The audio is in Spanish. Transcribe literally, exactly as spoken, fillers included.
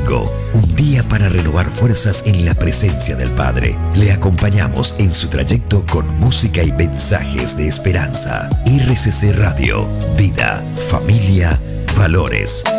domingo, un día para renovar fuerzas en la presencia del Padre. Le acompañamos en su trayecto con música y mensajes de esperanza. R C C Radio, vida, familia, valores.